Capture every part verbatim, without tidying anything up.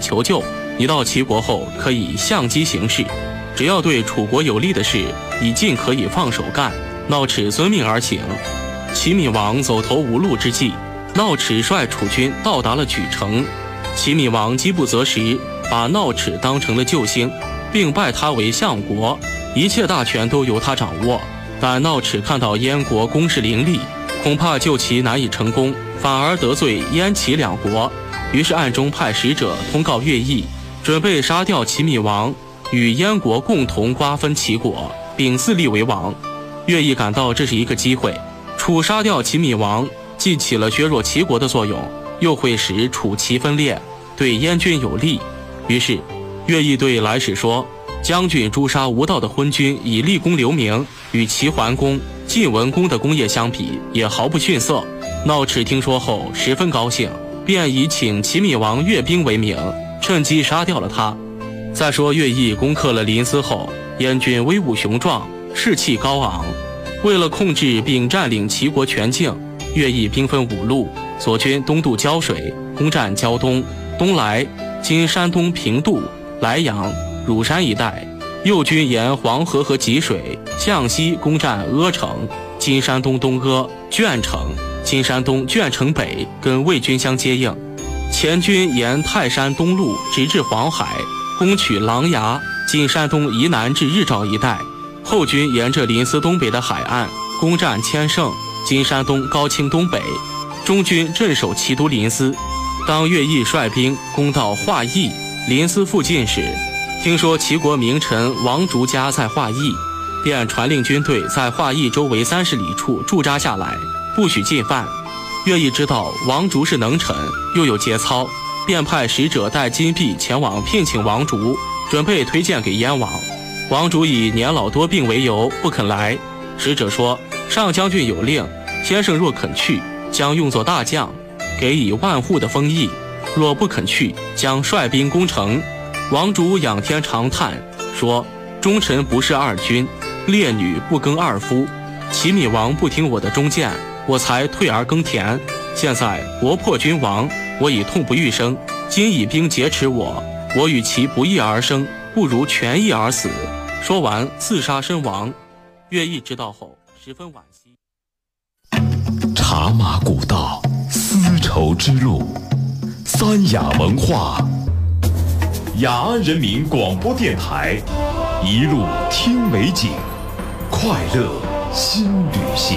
求救，你到齐国后可以相机行事，只要对楚国有利的事，你尽可以放手干。闹齿遵命而行。齐闵王走投无路之际，闹齿率楚军到达了莒城。齐闵王饥不择食，把闹齿当成了救星，并拜他为相国，一切大权都由他掌握。但闹齿看到燕国攻势凌厉，恐怕救齐难以成功，反而得罪燕齐两国，于是暗中派使者通告乐毅，准备杀掉齐闵王，与燕国共同瓜分齐国，并自立为王。乐毅感到这是一个机会，楚杀掉齐闵王，既起了削弱齐国的作用，又会使楚齐分裂，对燕军有利。于是乐毅对来使说，将军诛杀无道的昏君，以立功留名，与齐桓公、晋文公的功业相比，也毫不逊色。闹齿听说后十分高兴，便以请齐闵王阅兵为名，趁机杀掉了他。再说乐毅攻克了临淄后，燕军威武雄壮，士气高昂。为了控制并占领齐国全境，乐毅兵分五路，左军东渡胶水，攻占胶东、东莱（今山东平度、莱阳、乳山一带）；右军沿黄河和济水向西攻占阿城（今山东东阿、鄄城、今山东鄄城北），跟魏军相接应；前军沿泰山东路直至黄海，攻取琅琊（今山东宜南至日照一带）；后军沿着临淄东北的海岸攻占千盛（今山东高清东北）；中军镇守齐都临淄。当乐毅率兵攻到华邑（临淄附近）时，听说齐国名臣王竹家在华邑，便传令军队在华邑周围三十里处驻扎下来，不许进犯。乐毅知道王竹是能臣，又有节操，便派使者带金币前往聘请王竹，准备推荐给燕王。王竹以年老多病为由不肯来。使者说，上将军有令，先生若肯去，将用作大将，给以万户的封邑；若不肯去，将率兵攻城。王竹仰天长叹，说，忠臣不是二君，烈女不耕二夫。齐闵王不听我的忠谏，我才退而耕田。现在国破君亡，我已痛不欲生。今以兵劫持我，我与其不义而生，不如全义而死。说完自杀身亡。乐毅知道后十分惋惜。 茶马古道，丝绸之路，三雅文化，雅安人民广播电台，一路听美景，快乐新旅行。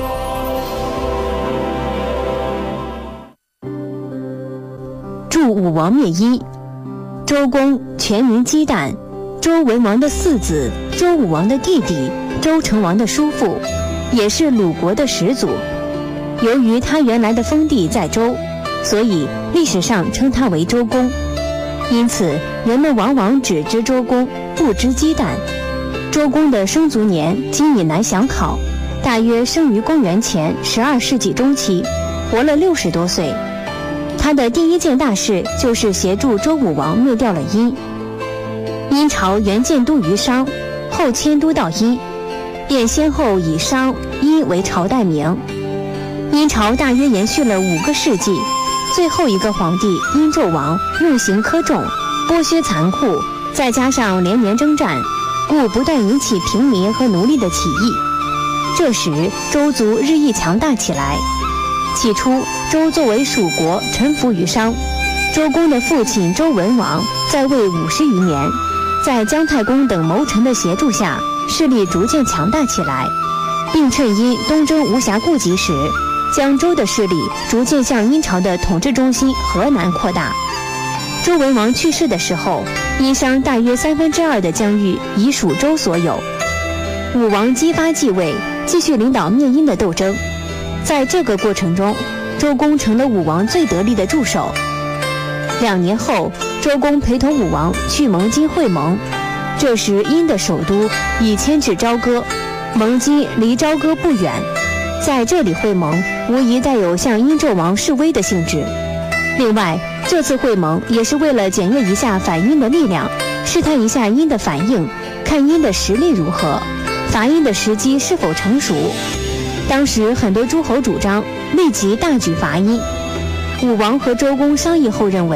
助武王灭殷。周公全名姬旦，周文王的四子，周武王的弟弟，周成王的叔父，也是鲁国的始祖。由于他原来的封地在周，所以历史上称他为周公。因此人们往往只知周公，不知姬旦。周公的生卒年今已难详考，大约生于公元前十二世纪中期，活了六十多岁。他的第一件大事就是协助周武王灭掉了殷。殷朝原建都于商，后迁都到殷，便先后以商、殷为朝代名。殷朝大约延续了五个世纪，最后一个皇帝殷纣王用刑苛重，剥削残酷，再加上连年征战，故不断引起平民和奴隶的起义。这时周族日益强大起来。起初周作为属国臣服于商，周公的父亲周文王在位五十余年，在姜太公等谋臣的协助下，势力逐渐强大起来，并趁殷东征无暇顾及时，将周的势力逐渐向殷朝的统治中心河南扩大。周文王去世的时候，殷商大约三分之二的疆域已属周所有。武王姬发继位，继续领导灭殷的斗争。在这个过程中，周公成了武王最得力的助手。两年后，周公陪同武王去蒙津会盟，这时殷的首都已迁至朝歌，蒙津离朝歌不远，在这里会盟无疑带有向殷纣王示威的性质。另外，这次会盟也是为了检验一下反殷的力量，试探一下殷的反应，看殷的实力如何，伐殷的时机是否成熟。当时很多诸侯主张立即大举伐殷，武王和周公商议后认为，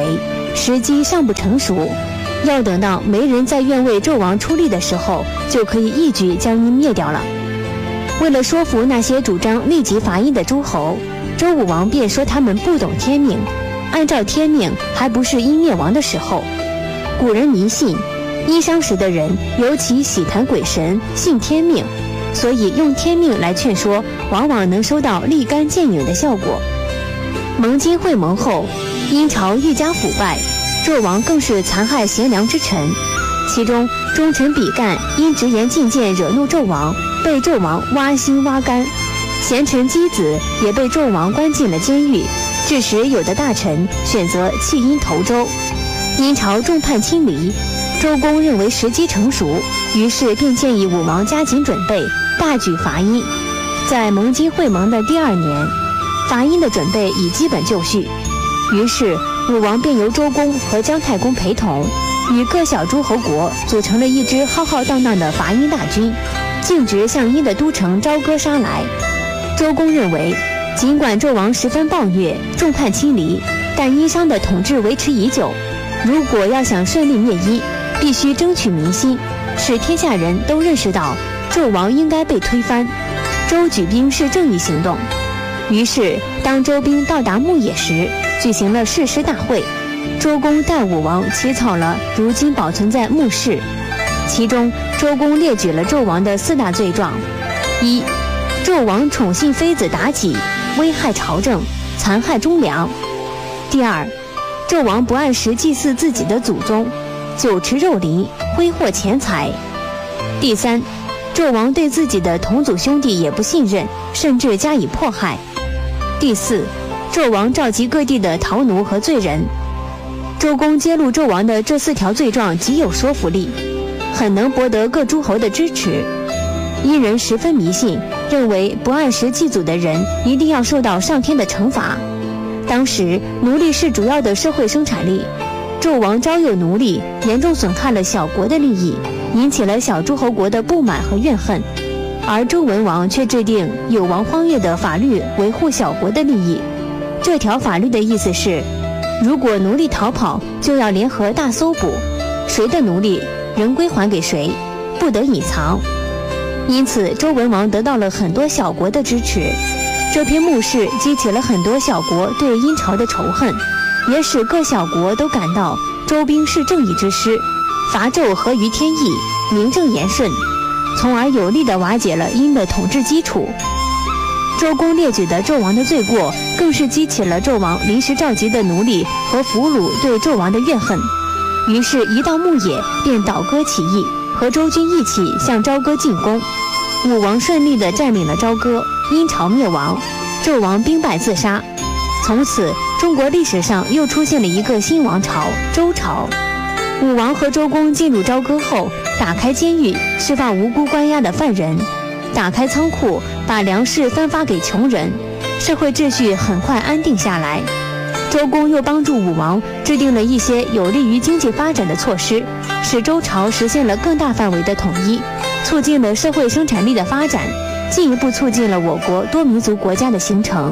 时机尚不成熟，要等到没人再愿为纣王出力的时候，就可以一举将殷灭掉了。为了说服那些主张立即伐殷的诸侯，周武王便说他们不懂天命，按照天命还不是殷灭亡的时候。古人迷信，殷商时的人尤其喜谈鬼神，信天命，所以用天命来劝说，往往能收到立竿见影的效果。盟津会盟后，殷朝愈加腐败，纣王更是残害贤良之臣，其中忠臣比干因直言进谏惹怒纣王，被纣王挖心挖肝，贤臣箕子也被纣王关进了监狱，致使有的大臣选择弃殷投周。殷朝众叛亲离，周公认为时机成熟，于是便建议武王加紧准备，大举伐殷。在盟津会盟的第二年，伐殷的准备已基本就绪，于是武王便由周公和姜太公陪同，与各小诸侯国组成了一支浩浩荡荡的伐殷大军，径直向殷的都城朝歌杀来。周公认为，尽管纣王十分暴虐，众叛亲离，但殷商的统治维持已久，如果要想顺利灭殷，必须争取民心，使天下人都认识到纣王应该被推翻。周举兵是正义行动。于是当周兵到达牧野时，举行了誓师大会，周公代武王起草了如今保存在墓室。其中周公列举了纣王的四大罪状：一、纣王宠信妃子妲己，危害朝政，残害忠良；第二，纣王不按时祭祀自己的祖宗，酒池肉林，挥霍钱财；第三，纣王对自己的同族兄弟也不信任，甚至加以迫害；第四，纣王召集各地的逃奴和罪人。周公揭露纣王的这四条罪状极有说服力，很能博得各诸侯的支持。殷人十分迷信，认为不按时祭祖的人一定要受到上天的惩罚。当时奴隶是主要的社会生产力，纣王招诱奴隶，严重损害了小国的利益，引起了小诸侯国的不满和怨恨。而周文王却制定有王荒越的法律，维护小国的利益。这条法律的意思是，如果奴隶逃跑，就要联合大搜捕，谁的奴隶人归还给谁，不得隐藏。因此周文王得到了很多小国的支持。这篇墓誓激起了很多小国对殷朝的仇恨，也使各小国都感到周兵是正义之师，伐纣合于天意，名正言顺，从而有力地瓦解了殷的统治基础。周公列举的纣王的罪过，更是激起了纣王临时召集的奴隶和俘虏对纣王的怨恨。于是一到牧野便倒戈起义，和周军一起向朝歌进攻。武王顺利地占领了朝歌，殷朝灭亡，纣王兵败自杀。从此中国历史上又出现了一个新王朝，周朝。武王和周公进入朝歌后，打开监狱，释放无辜关押的犯人，打开仓库，把粮食分发给穷人，社会秩序很快安定下来。周公又帮助武王制定了一些有利于经济发展的措施，使周朝实现了更大范围的统一，促进了社会生产力的发展，进一步促进了我国多民族国家的形成。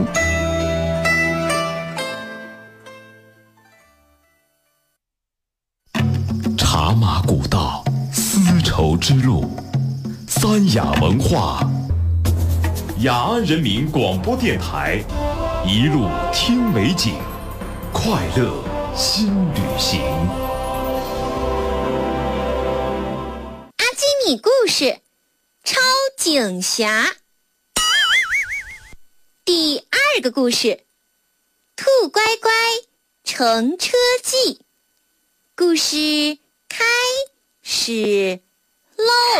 茶马古道，丝绸之路，三雅文化，雅安人民广播电台，一路听美景，快乐新旅行。 阿基米故事，超警侠。第二个故事，兔乖乖乘车记。故事开始喽！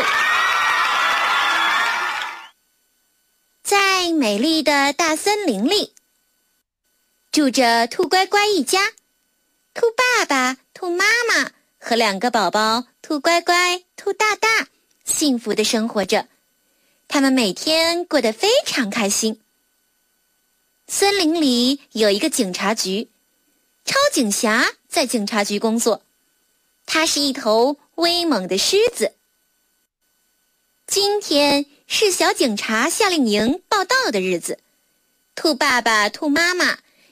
在美丽的大森林里，住着兔乖乖一家，兔爸爸、兔妈妈和两个宝宝兔乖乖、兔大大幸福地生活着，他们每天过得非常开心。森林里有一个警察局，超警侠在警察局工作，他是一头威猛的狮子。今天是小警察夏令营报到的日子，兔爸爸、兔妈妈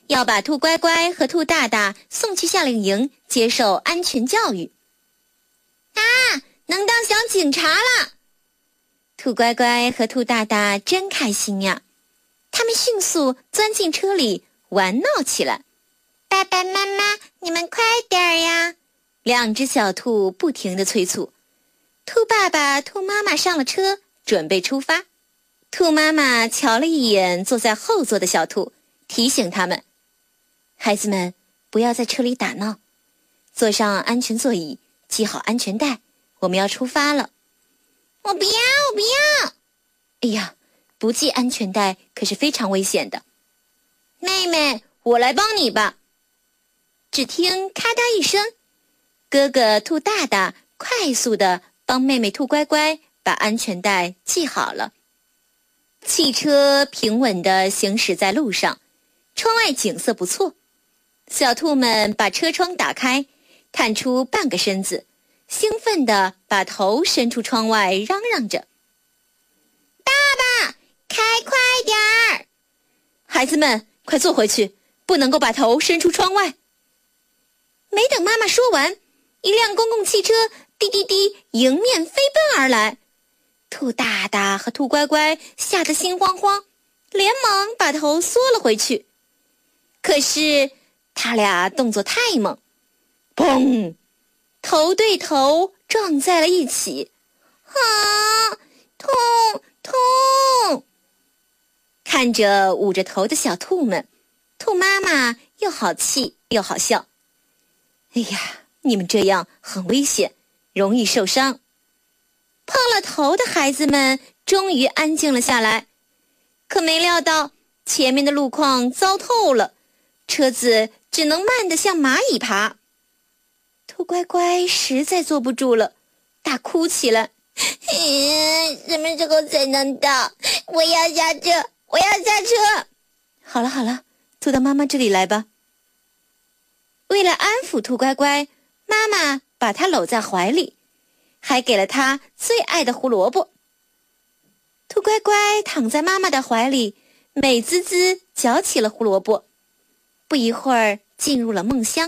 要把兔乖乖和兔大大送去夏令营接受安全教育。啊，能当小警察了！兔乖乖和兔大大真开心呀！他们迅速钻进车里玩闹起来。爸爸妈妈，你们快点呀！两只小兔不停地催促。兔爸爸、兔妈妈上了车，准备出发。兔妈妈瞧了一眼坐在后座的小兔，提醒他们：孩子们，不要在车里打闹，坐上安全座椅，系好安全带，我们要出发了。我不要，我不要！哎呀，不系安全带可是非常危险的。妹妹，我来帮你吧。只听咔嗒一声，哥哥兔大大快速地帮妹妹兔乖乖把安全带系好了。汽车平稳地行驶在路上，窗外景色不错。小兔们把车窗打开，探出半个身子，兴奋地把头伸出窗外，嚷嚷着：爸爸，开快点儿！孩子们，快坐回去，不能够把头伸出窗外。没等妈妈说完，一辆公共汽车滴滴滴迎面飞奔而来。兔大大和兔乖乖吓得心慌慌，连忙把头缩了回去。可是他俩动作太猛，砰！头对头撞在了一起。啊，痛痛！看着捂着头的小兔们，兔妈妈又好气又好笑。哎呀，你们这样很危险，容易受伤。碰了头的孩子们终于安静了下来，可没料到前面的路况糟透了，车子只能慢得像蚂蚁爬。兔乖乖实在坐不住了，大哭起来。什么时候才能到？我要下车，我要下车！好了好了，坐到妈妈这里来吧。为了安抚兔乖乖，妈妈把它搂在怀里，还给了他最爱的胡萝卜。兔乖乖躺在妈妈的怀里，美滋滋嚼起了胡萝卜，不一会儿进入了梦乡。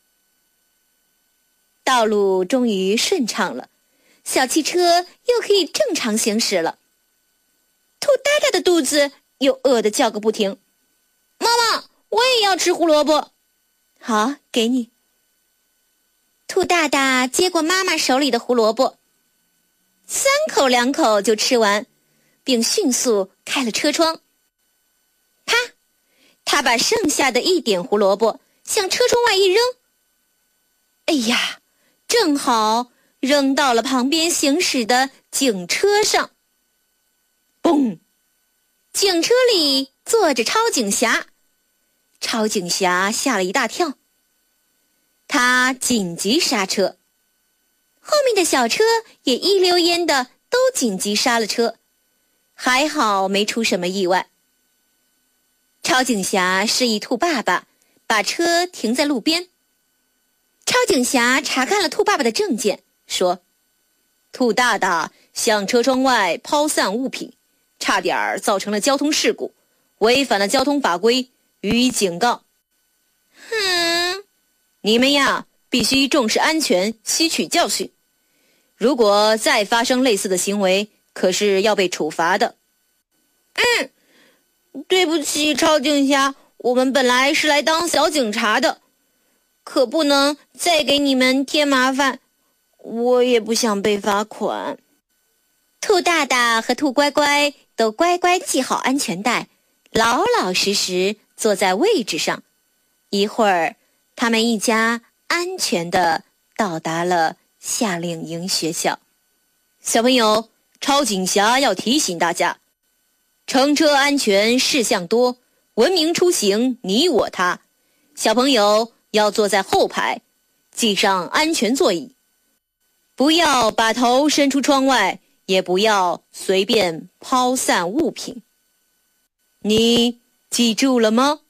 道路终于顺畅了，小汽车又可以正常行驶了。兔大大的肚子又饿得叫个不停。妈妈，我也要吃胡萝卜。好，给你。兔大大接过妈妈手里的胡萝卜，三口两口就吃完，并迅速开了车窗。啪！他把剩下的一点胡萝卜向车窗外一扔。哎呀，正好扔到了旁边行驶的警车上。嘣！警车里坐着超警侠。超警侠吓了一大跳，他紧急刹车，后面的小车也一溜烟的都紧急刹了车，还好没出什么意外。超警侠示意兔爸爸把车停在路边。超警侠查看了兔爸爸的证件，说：兔大大向车窗外抛散物品，差点造成了交通事故，违反了交通法规，予以警告。哼，你们呀，必须重视安全，吸取教训。如果再发生类似的行为，可是要被处罚的。嗯，对不起，超警侠，我们本来是来当小警察的，可不能再给你们添麻烦，我也不想被罚款。兔大大和兔乖乖都乖乖系好安全带，老老实实坐在位置上。一会儿，他们一家安全地到达了夏令营学校。小朋友，超警侠要提醒大家，乘车安全事项多，文明出行你我他。小朋友要坐在后排，系上安全座椅，不要把头伸出窗外，也不要随便抛散物品。你记住了吗？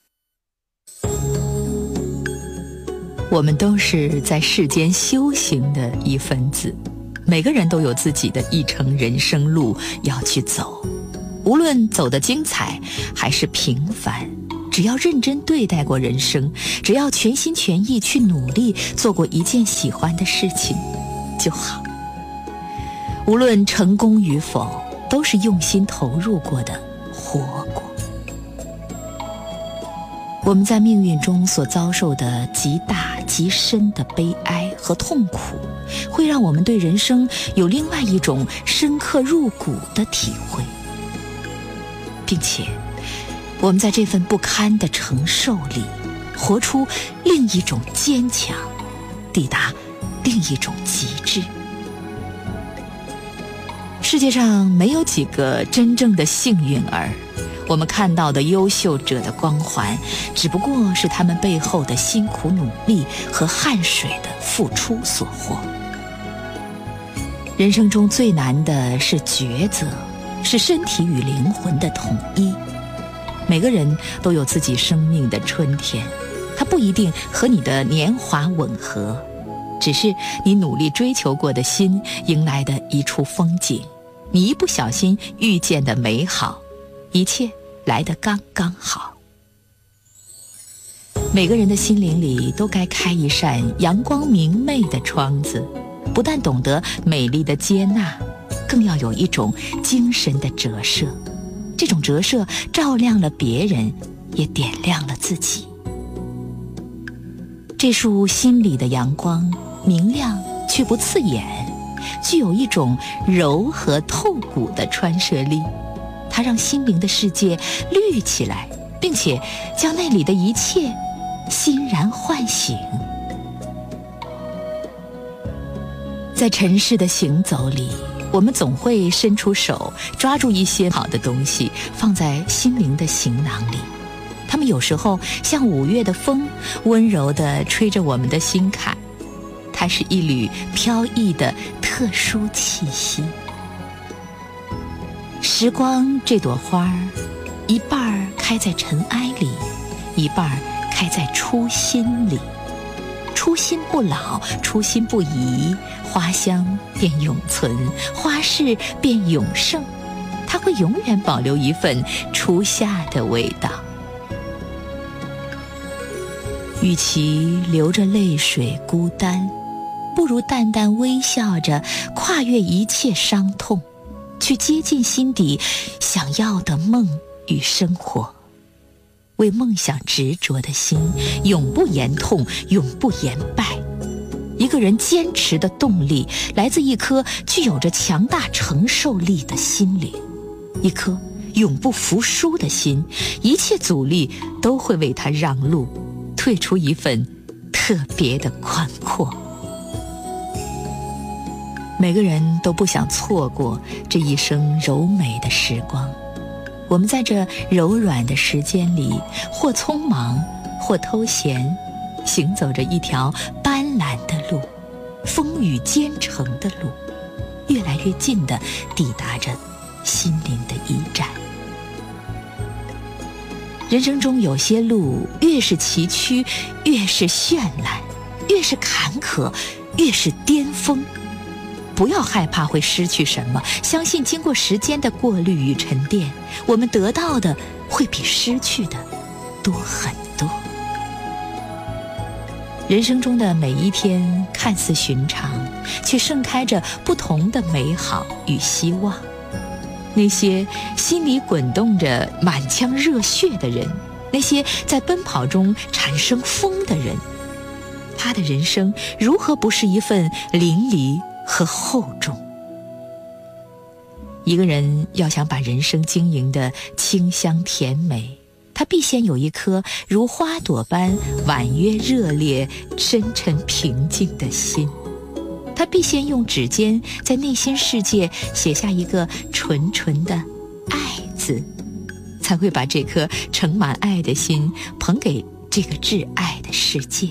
我们都是在世间修行的一分子，每个人都有自己的一程人生路要去走，无论走得精彩还是平凡， 只要认真对待过人生，只要全心全意去努力做过一件喜欢的事情就好。无论成功与否，都是用心投入过的，活过。我们在命运中所遭受的极大极深的悲哀和痛苦，会让我们对人生有另外一种深刻入骨的体会，并且我们在这份不堪的承受里，活出另一种坚强，抵达另一种极致。世界上没有几个真正的幸运儿，我们看到的优秀者的光环，只不过是他们背后的辛苦努力和汗水的付出所获。人生中最难的是抉择，是身体与灵魂的统一。每个人都有自己生命的春天，它不一定和你的年华吻合，只是你努力追求过的心迎来的一处风景，你一不小心遇见的美好，一切来得刚刚好。每个人的心灵里都该开一扇阳光明媚的窗子，不但懂得美丽的接纳，更要有一种精神的折射。这种折射照亮了别人，也点亮了自己。这束心里的阳光明亮却不刺眼，具有一种柔和透骨的穿射力，它让心灵的世界绿起来，并且将那里的一切欣然唤醒。在尘世的行走里，我们总会伸出手，抓住一些好的东西，放在心灵的行囊里。它们有时候像五月的风，温柔地吹着我们的心坎，它是一缕飘逸的特殊气息。时光这朵花儿，一半儿开在尘埃里，一半儿开在初心里。初心不老，初心不移，花香便永存，花事便永盛，它会永远保留一份初夏的味道。与其流着泪水孤单，不如淡淡微笑着跨越一切伤痛，去接近心底想要的梦与生活。为梦想执着的心，永不言痛，永不言败。一个人坚持的动力，来自一颗具有着强大承受力的心灵，一颗永不服输的心，一切阻力都会为他让路，退出一份特别的宽阔。每个人都不想错过这一生柔美的时光。我们在这柔软的时间里，或匆忙，或偷闲，行走着一条斑斓的路，风雨兼程的路，越来越近地抵达着心灵的驿站。人生中有些路，越是崎岖，越是绚烂，越是坎坷，越是巅峰。不要害怕会失去什么，相信经过时间的过滤与沉淀，我们得到的会比失去的多很多。人生中的每一天看似寻常，却盛开着不同的美好与希望。那些心里滚动着满腔热血的人，那些在奔跑中产生风的人，他的人生如何不是一份淋漓和厚重？一个人要想把人生经营得清香甜美，他必先有一颗如花朵般婉约热烈、深沉平静的心。他必先用指尖在内心世界写下一个纯纯的爱字，才会把这颗盛满爱的心捧给这个挚爱的世界。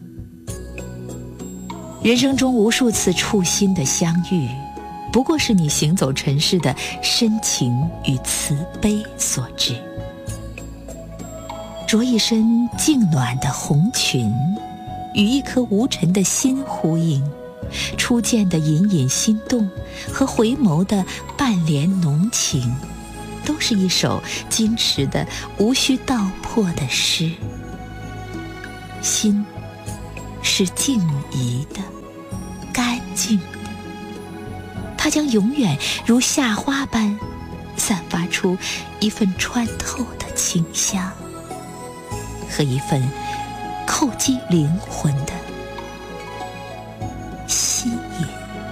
人生中无数次触心的相遇，不过是你行走尘世的深情与慈悲所致。着一身静暖的红裙，与一颗无尘的心呼应，初见的隐隐心动和回眸的半帘浓情，都都是一首矜持的无需道破的诗。心是静怡的，干净的，它将永远如夏花般散发出一份穿透的清香和一份叩击灵魂的吸引。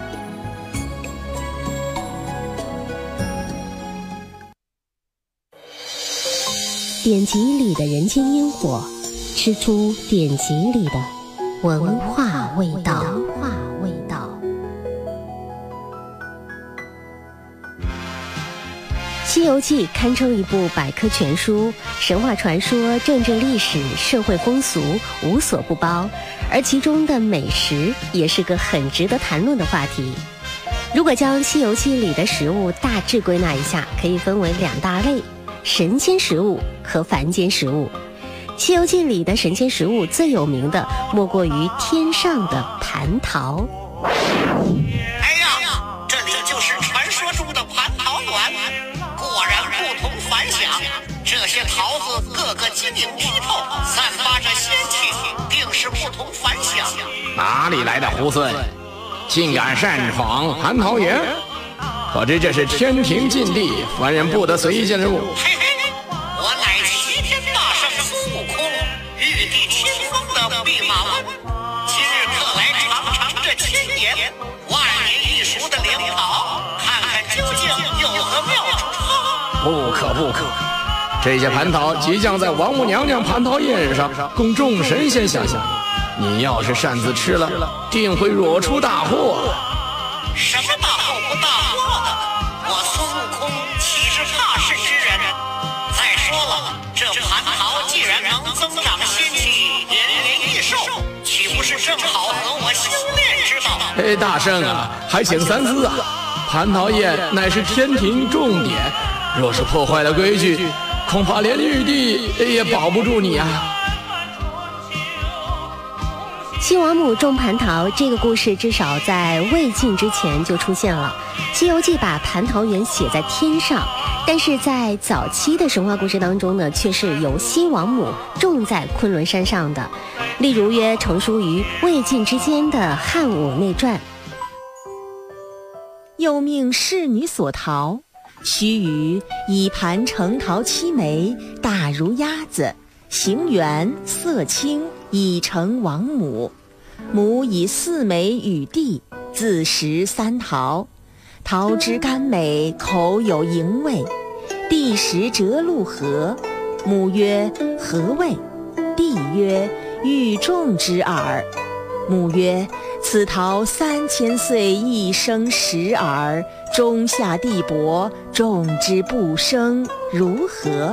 典籍里的人间烟火，吃出典籍里的文化味道。文化味道。《西游记》堪称一部百科全书，神话传说、政治历史、社会风俗无所不包，而其中的美食也是个很值得谈论的话题。如果将《西游记》里的食物大致归纳一下，可以分为两大类：神仙食物和凡间食物。《西游记》里的神仙食物最有名的莫过于天上的蟠桃。 哎呀，这里就是传说中的蟠桃园，果然不同凡响。这些桃子个个晶莹剔透，散发着仙气，定是不同凡响。 哪里来的猢狲，竟敢擅闯蟠桃园？可知这是天庭禁地，凡人不得随意进入。 嘿嘿，我乃齐天大圣孙悟空，玉帝亲封的弼马温，今日特来尝尝这千年万年一熟的灵桃，看看究竟有何妙处。 不可不可，这些蟠桃即将在王母娘娘蟠桃宴上供众神仙享用，你要是擅自吃了，定会惹出大祸。 什么大祸不大祸的？我孙悟空岂是怕事之人？再说了，这蟠桃既然能增长仙气，延年益寿，岂不是正好合我修炼之道？ 嘿，大圣啊，还请三思啊！蟠桃宴乃是天庭重典，若是破坏了规矩，恐怕连玉帝也保不住你啊！ 西王母种蟠桃这个故事至少在魏晋之前就出现了。《西游记》把蟠桃园写在天上，但是在早期的神话故事当中呢，却是由西王母种在昆仑山上的。例如约成书于魏晋之间的《汉武内传》。 又命侍女所桃，须臾以盘成桃七枚，大如鸭子，形圆色青，已成王母。母以四枚与弟，自食三桃，桃之甘美，口有盈味。弟食折鹿核，母曰：何谓？弟曰：欲种之耳。母曰：此桃三千岁一生时耳，中下地薄，种之不生，如何？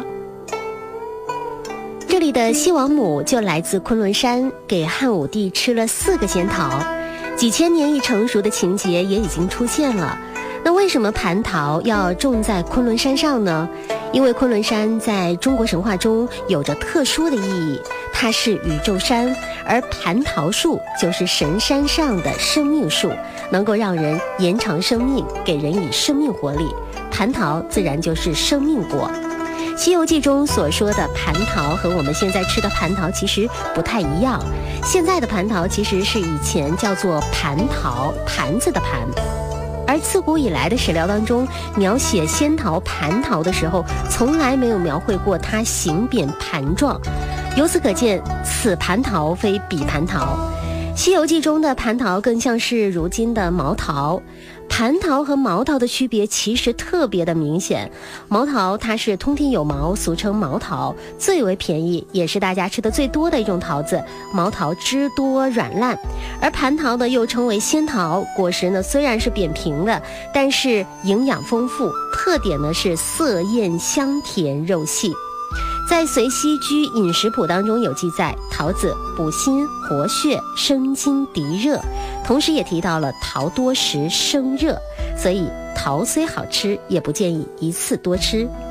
这里的西王母就来自昆仑山，给汉武帝吃了四个仙桃，几千年一成熟的情节也已经出现了。那为什么蟠桃要种在昆仑山上呢？因为昆仑山在中国神话中有着特殊的意义，它是宇宙山，而蟠桃树就是神山上的生命树，能够让人延长生命，给人以生命活力。蟠桃自然就是生命果。《西游记》中所说的蟠桃和我们现在吃的蟠桃其实不太一样，现在的蟠桃其实是以前叫做蟠桃，盘子的盘。而自古以来的史料当中，描写仙桃、蟠桃的时候，从来没有描绘过它形扁盘状。由此可见，此蟠桃非彼蟠桃。《西游记》中的蟠桃更像是如今的毛桃。蟠桃和毛桃的区别其实特别的明显，毛桃它是通体有毛，俗称毛桃，最为便宜，也是大家吃的最多的一种桃子。毛桃汁多软烂，而蟠桃呢又称为仙桃，果实呢虽然是扁平的，但是营养丰富，特点呢是色艳香甜肉细。在《随溪居饮食谱》当中有记载，桃子补心活血、生津涤热，同时也提到了桃多食生热，所以桃虽好吃，也不建议一次多吃。